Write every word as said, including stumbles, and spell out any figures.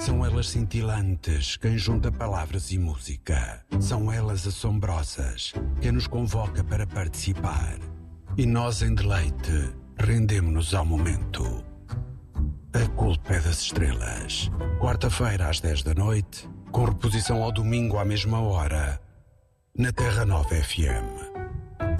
São elas cintilantes, quem junta palavras e música. São elas assombrosas, quem nos convoca para participar. E nós, em deleite, rendemo-nos ao momento. A culpa é das estrelas. Quarta-feira, às dez da noite, com reposição ao domingo à mesma hora, na Terra Nova F M.